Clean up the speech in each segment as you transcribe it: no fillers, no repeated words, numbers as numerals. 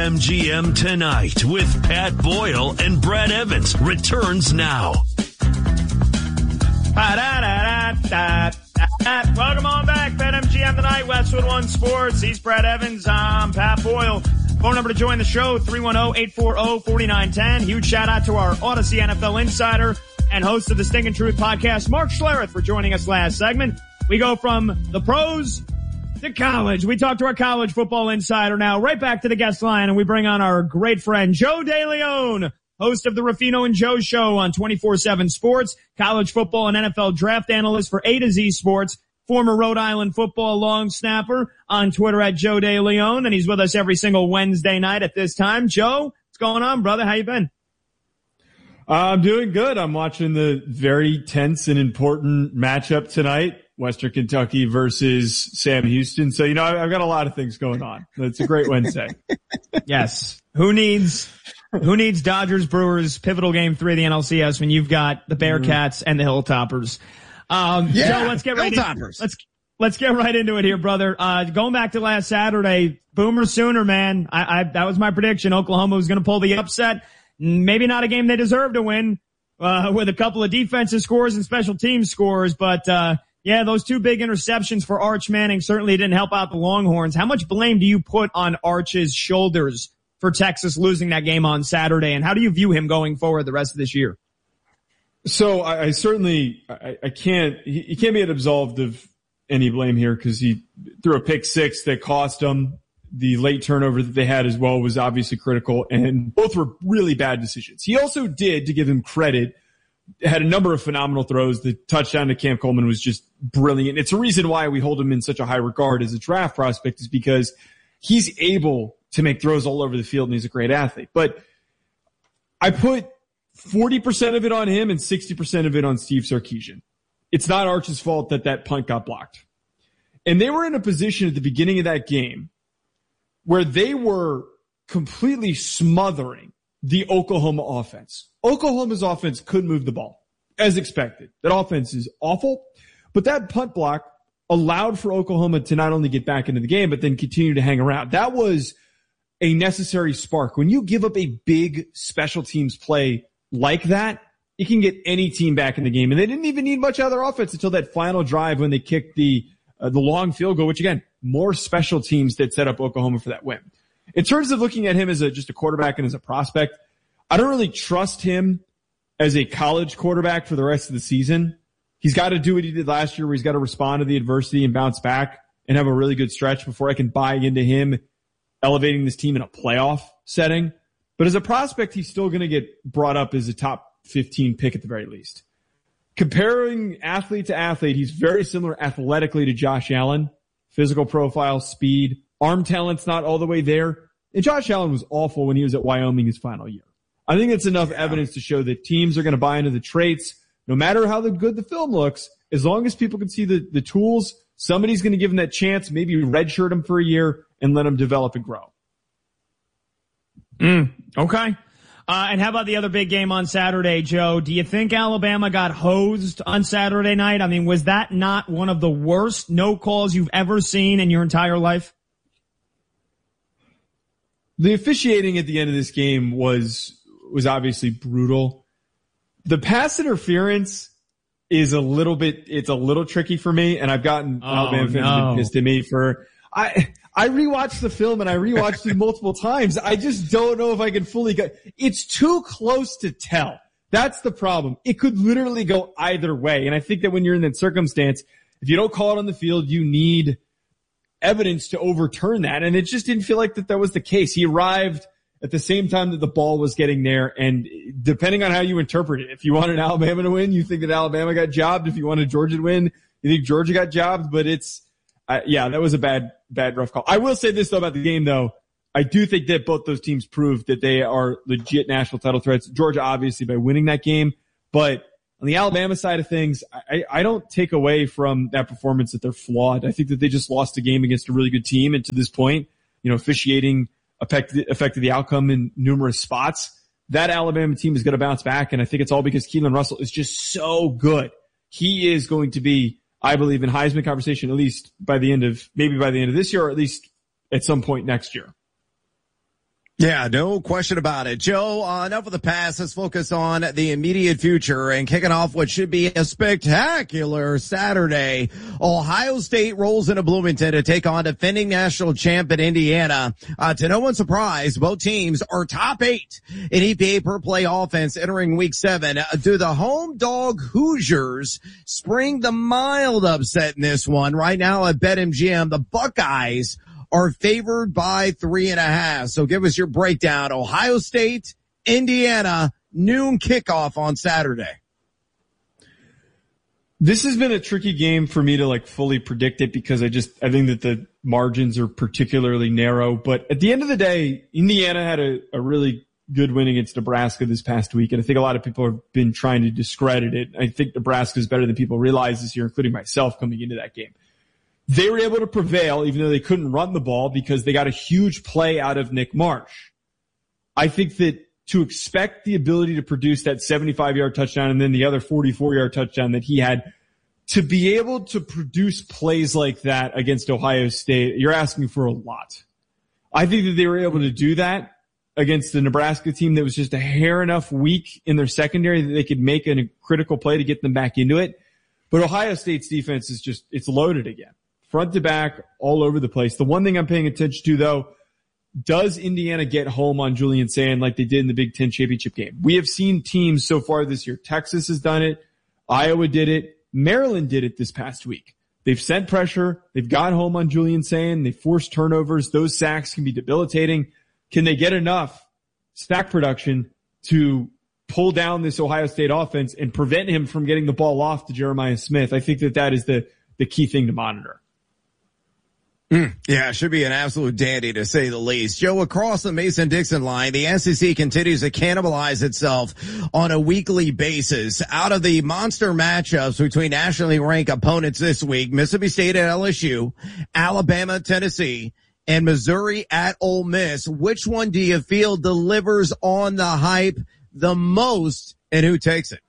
BetMGM Tonight with Pat Boyle and Brad Evans returns now. Welcome on back, BetMGM Tonight, Westwood One Sports. He's Brad Evans. I'm Pat Boyle. Phone number to join the show, 310-840-4910. Huge shout out to our Odyssey NFL insider and host of the Stinkin' Truth podcast, Mark Schlereth, for joining us last segment. We go from the pros to college. We talk to our college football insider now, right back to the guest line, and we bring on our great friend, Joe DeLeon, host of the Ruffino and Joe Show on 24/7 Sports, college football and NFL draft analyst for A to Z Sports, former Rhode Island football long snapper, on Twitter at Joe DeLeon, and he's with us every single Wednesday night at this time. Joe, what's going on, brother? How you been? I'm doing good. I'm watching the very tense and important matchup tonight, Western Kentucky versus Sam Houston. So, I've got a lot of things going on. It's a great Wednesday. Yes. Who needs Dodgers Brewers pivotal game 3 of the NLCS when you've got the Bearcats and the Hilltoppers? Joe, let's get right let's get right into it here, brother. Going back to last Saturday, Boomer Sooner, man. That was my prediction. Oklahoma was going to pull the upset. Maybe not a game they deserve to win, with a couple of defensive scores and special teams scores. But, those 2 big interceptions for Arch Manning certainly didn't help out the Longhorns. How much blame do you put on Arch's shoulders for Texas losing that game on Saturday? And how do you view him going forward the rest of this year? So I certainly can't, he can't be absolved of any blame here because he threw a pick 6 that cost him. The late turnover that they had as well was obviously critical, and both were really bad decisions. He also did, to give him credit, had a number of phenomenal throws. The touchdown to Cam Coleman was just brilliant. It's a reason why we hold him in such a high regard as a draft prospect, is because he's able to make throws all over the field and he's a great athlete. But I put 40% of it on him and 60% of it on Steve Sarkisian. It's not Arch's fault that punt got blocked. And they were in a position at the beginning of that game where they were completely smothering the Oklahoma offense. Oklahoma's offense couldn't move the ball, as expected. That offense is awful, but that punt block allowed for Oklahoma to not only get back into the game, but then continue to hang around. That was a necessary spark. When you give up a big special teams play like that, it can get any team back in the game. And they didn't even need much out of their offense until that final drive when they kicked the long field goal, which again, more special teams that set up Oklahoma for that win. In terms of looking at him as just a quarterback and as a prospect, I don't really trust him as a college quarterback for the rest of the season. He's got to do what he did last year, where he's got to respond to the adversity and bounce back and have a really good stretch before I can buy into him elevating this team in a playoff setting. But as a prospect, he's still going to get brought up as a top 15 pick at the very least. Comparing athlete to athlete, he's very similar athletically to Josh Allen. Physical profile, speed, arm talent's not all the way there. And Josh Allen was awful when he was at Wyoming his final year. I think it's enough evidence to show that teams are going to buy into the traits, no matter how good the film looks. As long as people can see the tools, somebody's going to give him that chance, maybe redshirt him for a year and let him develop and grow. Okay. And how about the other big game on Saturday, Joe? Do you think Alabama got hosed on Saturday night? I mean, was that not one of the worst no calls you've ever seen in your entire life? The officiating at the end of this game was obviously brutal. The pass interference is a little tricky for me, and I've gotten Alabama fans pissed at me for, I rewatched the film and I rewatched it multiple times. I just don't know if I can fully it's too close to tell. That's the problem. It could literally go either way. And I think that when you're in that circumstance, if you don't call it on the field, you need evidence to overturn that. And it just didn't feel like that was the case. He arrived at the same time that the ball was getting there. And depending on how you interpret it, if you wanted Alabama to win, you think that Alabama got jobbed. If you wanted Georgia to win, you think Georgia got jobbed. But that was a bad rough call. I will say this though about the game though. I do think that both those teams proved that they are legit national title threats. Georgia obviously by winning that game, but on the Alabama side of things, I don't take away from that performance that they're flawed. I think that they just lost a game against a really good team, and to this point, officiating affected the outcome in numerous spots. That Alabama team is going to bounce back, and I think it's all because Keelan Russell is just so good. He is going to be, I believe, in Heisman conversation at least by the end of this year, or at least at some point next year. Yeah, no question about it. Joe, enough of the past. Let's focus on the immediate future and kicking off what should be a spectacular Saturday. Ohio State rolls into Bloomington to take on defending national champ in Indiana. To no one's surprise, both teams are top 8 in EPA per play offense entering week 7. Do the home dog Hoosiers spring the mild upset in this one? Right now at BetMGM, the Buckeyes are favored by 3.5. So give us your breakdown. Ohio State, Indiana, noon kickoff on Saturday. This has been a tricky game for me to fully predict it because I think that the margins are particularly narrow. But at the end of the day, Indiana had a really good win against Nebraska this past week. And I think a lot of people have been trying to discredit it. I think Nebraska is better than people realize this year, including myself coming into that game. They were able to prevail even though they couldn't run the ball because they got a huge play out of Nick Marsh. I think that to expect the ability to produce that 75-yard touchdown and then the other 44-yard touchdown that he had, to be able to produce plays like that against Ohio State, you're asking for a lot. I think that they were able to do that against the Nebraska team that was just a hair enough weak in their secondary that they could make a critical play to get them back into it. But Ohio State's defense is it's loaded again. Front to back, all over the place. The one thing I'm paying attention to, though, does Indiana get home on Julian Sand like they did in the Big Ten championship game? We have seen teams so far this year. Texas has done it. Iowa did it. Maryland did it this past week. They've sent pressure. They've got home on Julian Sand. They forced turnovers. Those sacks can be debilitating. Can they get enough sack production to pull down this Ohio State offense and prevent him from getting the ball off to Jeremiah Smith? I think that is the key thing to monitor. Yeah, it should be an absolute dandy to say the least. Joe, across the Mason-Dixon line, the SEC continues to cannibalize itself on a weekly basis. Out of the monster matchups between nationally ranked opponents this week, Mississippi State at LSU, Alabama, Tennessee, and Missouri at Ole Miss, which one do you feel delivers on the hype the most and who takes it?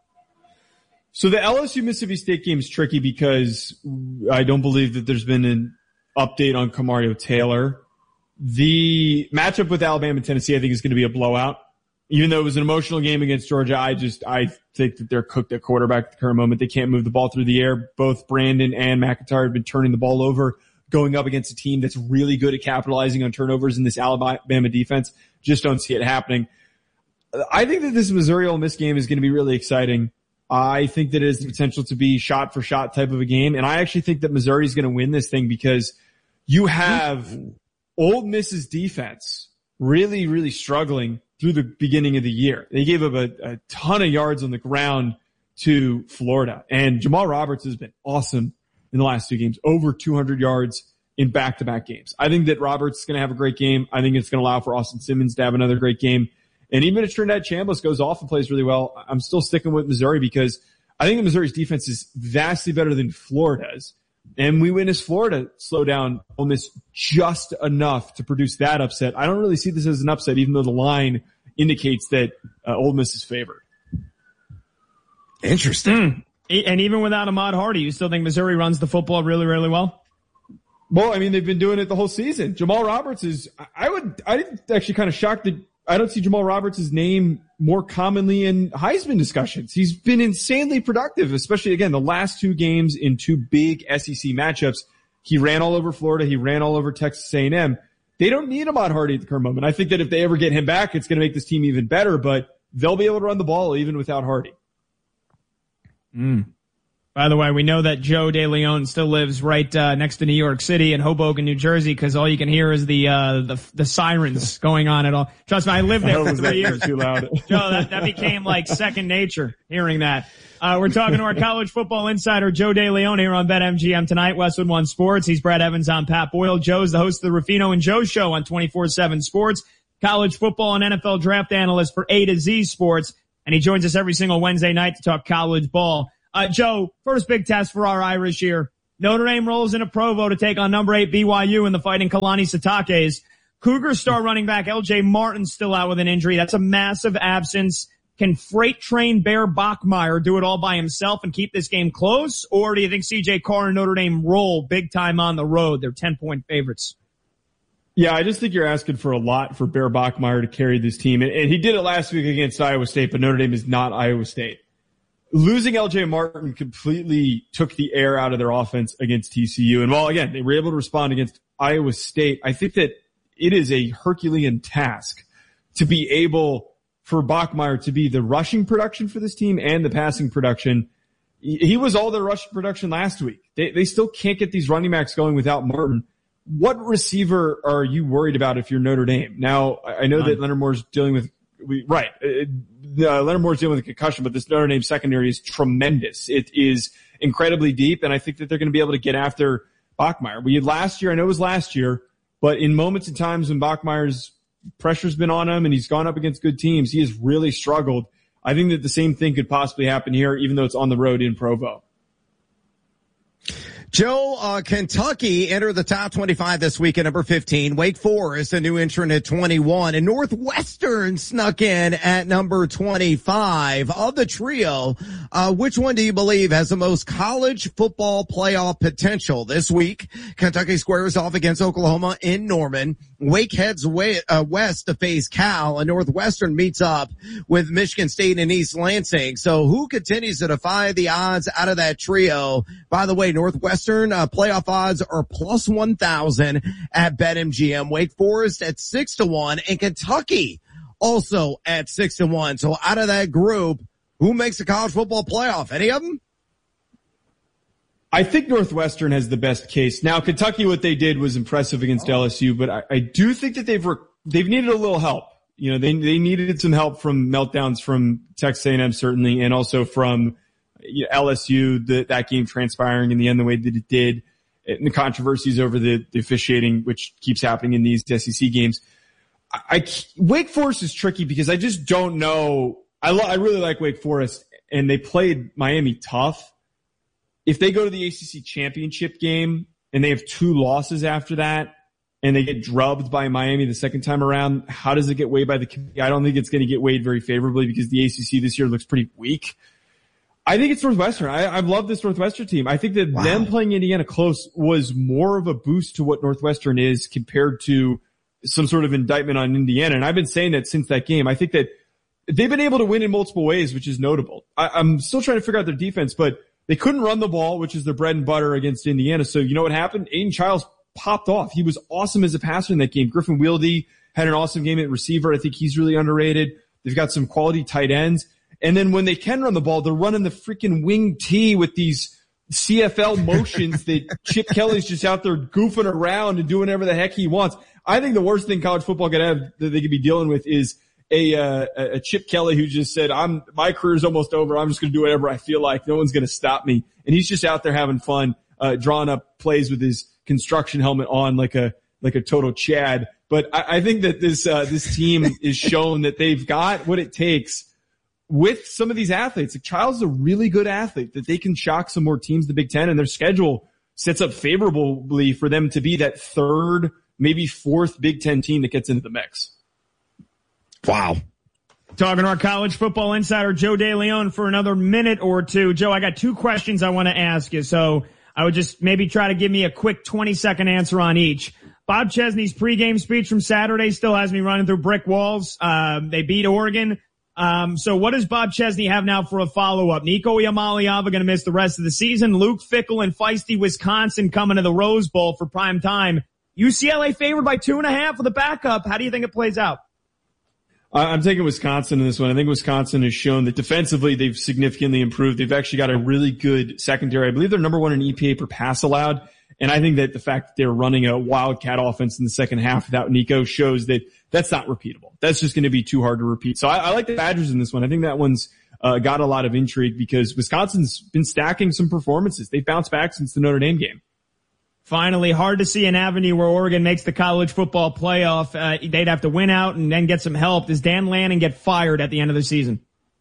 So the LSU Mississippi State game is tricky because I don't believe that there's been an update on Kamario Taylor. The matchup with Alabama and Tennessee, I think, is going to be a blowout. Even though it was an emotional game against Georgia, I think that they're cooked at quarterback at the current moment. They can't move the ball through the air. Both Brandon and McIntyre have been turning the ball over, going up against a team that's really good at capitalizing on turnovers in this Alabama defense. Just don't see it happening. I think that this Missouri Ole Miss game is going to be really exciting. I think that it has the potential to be shot for shot type of a game. And I actually think that Missouri is going to win this thing because you have Ole Miss's defense really, really struggling through the beginning of the year. They gave up a ton of yards on the ground to Florida. And Jamal Roberts has been awesome in the last 2 games, over 200 yards in back-to-back games. I think that Roberts is going to have a great game. I think it's going to allow for Austin Simmons to have another great game. And even if Trinidad Chambliss goes off and plays really well, I'm still sticking with Missouri because I think Missouri's defense is vastly better than Florida's. And we witnessed Florida slow down Ole Miss just enough to produce that upset. I don't really see this as an upset, even though the line indicates that Ole Miss is favored. Interesting. And even without Ahmad Hardy, you still think Missouri runs the football really, really well? Well, I mean, they've been doing it the whole season. Jamal Roberts is, I'm actually kind of shocked that I don't see Jamal Roberts' name more commonly in Heisman discussions. He's been insanely productive, especially, again, the last 2 games in 2 big SEC matchups. He ran all over Florida. He ran all over Texas A&M. They don't need Ahmad Hardy at the current moment. I think that if they ever get him back, it's going to make this team even better, but they'll be able to run the ball even without Hardy. By the way, we know that Joe DeLeon still lives right next to New York City in Hoboken, New Jersey, because all you can hear is the sirens going on at all. Trust me, I lived there for 3 years. Too loud. Joe, that became like second nature hearing that. We're talking to our college football insider, Joe DeLeon, here on BetMGM tonight, Westwood One Sports. He's Brad Evans on Pat Boyle. Joe's the host of the Ruffino and Joe Show on 24/7 Sports, college football and NFL draft analyst for A to Z Sports, and he joins us every single Wednesday night to talk college ball. Joe, first big test for our Irish here. Notre Dame rolls into Provo to take on number 8 BYU in the Fighting Kalani Sitake's. Cougars star running back LJ Martin still out with an injury. That's a massive absence. Can freight train Bear Bachmeier do it all by himself and keep this game close? Or do you think CJ Carr and Notre Dame roll big time on the road? They're 10-point favorites. Yeah, I just think you're asking for a lot for Bear Bachmeier to carry this team. And he did it last week against Iowa State, but Notre Dame is not Iowa State. Losing LJ Martin completely took the air out of their offense against TCU. And while, again, they were able to respond against Iowa State, I think that it is a Herculean task to be able for Bachmeier to be the rushing production for this team and the passing production. He was all their rushing production last week. They still can't get these running backs going without Martin. What receiver are you worried about if you're Notre Dame? Now, I know that Leonard Moore's dealing with, Leonard Moore's dealing with a concussion, but this Notre Dame secondary is tremendous. It is incredibly deep, and I think that they're going to be able to get after Bachmeier. We had last year, I know it was last year, but in moments and times when Bachmeier's pressure's been on him and he's gone up against good teams, he has really struggled. I think that the same thing could possibly happen here, even though it's on the road in Provo. Joe, Kentucky entered the top 25 this week at number 15. Wake Forest, a new entrant at 21. And Northwestern snuck in at number 25. Of the trio, which one do you believe has the most college football playoff potential this week? Kentucky squares off against Oklahoma in Norman. Wake heads west to face Cal, and Northwestern meets up with Michigan State and East Lansing. So who continues to defy the odds out of that trio? By the way, Northwestern playoff odds are plus 1,000 at BetMGM. Wake Forest at 6-1, and Kentucky also at 6-1. So out of that group, who makes the college football playoff? Any of them? I think Northwestern has the best case. Now, Kentucky, what they did was impressive against LSU, but I do think that they've needed a little help. You know, they needed some help from meltdowns from Texas A&M certainly, and also from LSU, that game transpiring in the end the way that it did, and the controversies over the officiating, which keeps happening in these SEC games. Wake Forest is tricky because I just don't know. I really like Wake Forest, and they played Miami tough. If they go to the ACC championship game and they have 2 losses after that and they get drubbed by Miami the second time around, how does it get weighed by the committee? I don't think it's going to get weighed very favorably because the ACC this year looks pretty weak. I think it's Northwestern. I've loved this Northwestern team. I think that them playing Indiana close was more of a boost to what Northwestern is compared to some sort of indictment on Indiana. And I've been saying that since that game. I think that they've been able to win in multiple ways, which is notable. I'm still trying to figure out their defense, but they couldn't run the ball, which is their bread and butter against Indiana. So you know what happened? Aiden Childs popped off. He was awesome as a passer in that game. Griffin Wieldy had an awesome game at receiver. I think he's really underrated. They've got some quality tight ends. And then when they can run the ball, they're running the freaking wing T with these CFL motions that Chip Kelly's just out there goofing around and doing whatever the heck he wants. I think the worst thing college football could have that they could be dealing with is a Chip Kelly who just said, my career's almost over. I'm just going to do whatever I feel like. No one's going to stop me. And he's just out there having fun, drawing up plays with his construction helmet on like a total Chad. But I think that this team is shown that they've got what it takes with some of these athletes. Like Childs is a really good athlete that they can shock some more teams in the Big Ten, and their schedule sets up favorably for them to be that 3rd, maybe 4th Big Ten team that gets into the mix. Wow. Talking to our college football insider, Joe DeLeon, for another minute or two. Joe, I got 2 questions I want to ask you. So I would just maybe try to give me a quick 20-second answer on each. Bob Chesney's pregame speech from Saturday still has me running through brick walls. They beat Oregon. So what does Bob Chesney have now for a follow-up? Nico Iamaleava going to miss the rest of the season. Luke Fickell and feisty Wisconsin coming to the Rose Bowl for prime time. UCLA favored by 2.5 with a backup. How do you think it plays out? I'm taking Wisconsin in this one. I think Wisconsin has shown that defensively they've significantly improved. They've actually got a really good secondary. I believe they're number 1 in EPA per pass allowed. And I think that the fact that they're running a wildcat offense in the second half without Nico shows that that's not repeatable. That's just going to be too hard to repeat. So I like the Badgers in this one. I think that one's got a lot of intrigue because Wisconsin's been stacking some performances. They've bounced back since the Notre Dame game. Finally, hard to see an avenue where Oregon makes the college football playoff. They'd have to win out and then get some help. Does Dan Lanning get fired at the end of the season?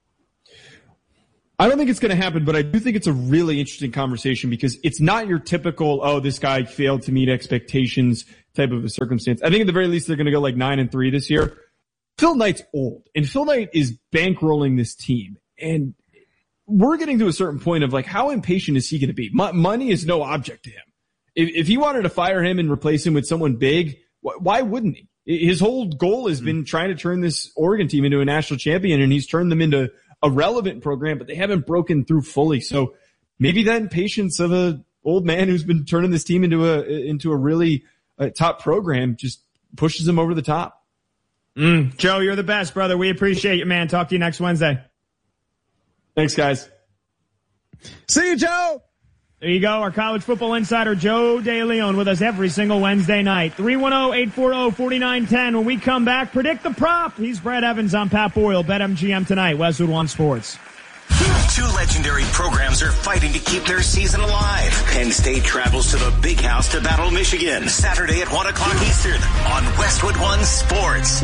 I don't think it's going to happen, but I do think it's a really interesting conversation because it's not your typical, this guy failed to meet expectations type of a circumstance. I think at the very least they're going to go like 9-3 this year. Phil Knight's old, and Phil Knight is bankrolling this team. And we're getting to a certain point of like, how impatient is he going to be? Money is no object to him. If he wanted to fire him and replace him with someone big, Why wouldn't he? His whole goal has been trying to turn this Oregon team into a national champion, and he's turned them into a relevant program, but they haven't broken through fully. So maybe that impatience of a old man who's been turning this team into a really top program just pushes him over the top. Joe, you're the best, brother. We appreciate you, man. Talk to you next Wednesday. Thanks, guys. See you, Joe. There you go. Our college football insider, Joe DeLeon, with us every single Wednesday night. 310-840-4910. When we come back, predict the prop. He's Brad Evans on Pat Boyle. BetMGM tonight. Westwood One Sports. Two legendary programs are fighting to keep their season alive. Penn State travels to the Big House to battle Michigan Saturday at 1 o'clock Eastern on Westwood One Sports.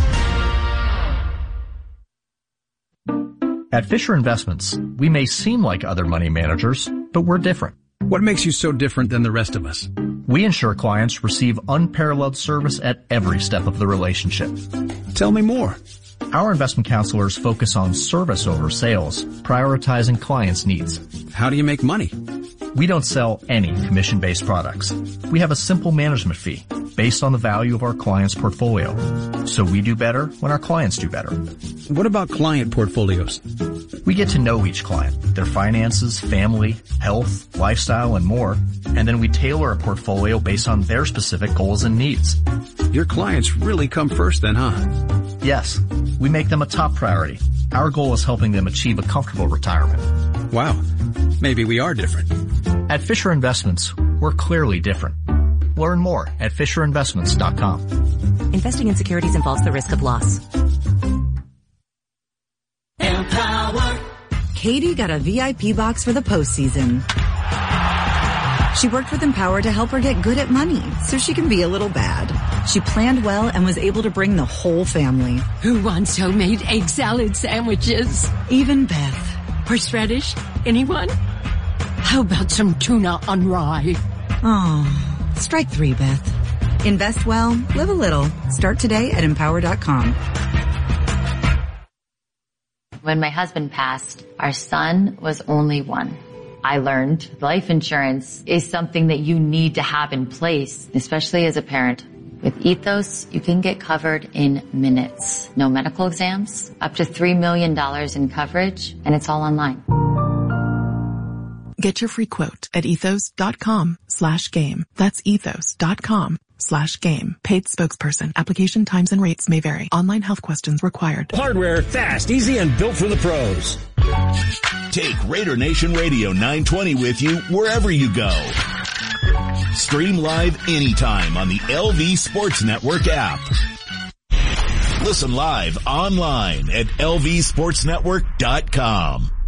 At Fisher Investments, we may seem like other money managers, but we're different. What makes you so different than the rest of us? We ensure clients receive unparalleled service at every step of the relationship. Tell me more. Our investment counselors focus on service over sales, prioritizing clients' needs. How do you make money? We don't sell any commission-based products. We have a simple management fee based on the value of our client's portfolio. So we do better when our clients do better. What about client portfolios? We get to know each client, their finances, family, health, lifestyle, and more, and then we tailor a portfolio based on their specific goals and needs. Your clients really come first then, huh? Yes, we make them a top priority. Our goal is helping them achieve a comfortable retirement. Wow, maybe we are different. At Fisher Investments, we're clearly different. Learn more at FisherInvestments.com. Investing in securities involves the risk of loss. Empower. Katie got a VIP box for the postseason. She worked with Empower to help her get good at money so she can be a little bad. She planned well and was able to bring the whole family. Who wants homemade egg salad sandwiches? Even Beth. Horseradish? Anyone? How about some tuna on rye? Oh, strike 3, Beth. Invest well, live a little. Start today at Empower.com. When my husband passed, our son was only 1. I learned life insurance is something that you need to have in place, especially as a parent. With Ethos, you can get covered in minutes. No medical exams, up to $3 million in coverage, and it's all online. Get your free quote at ethos.com/game. That's ethos.com/game. Paid spokesperson. Application times and rates may vary. Online health questions required. Hardware, fast, easy, and built for the pros. Take Raider Nation Radio 920 with you wherever you go. Stream live anytime on the LV Sports Network app. Listen live online at lvsportsnetwork.com.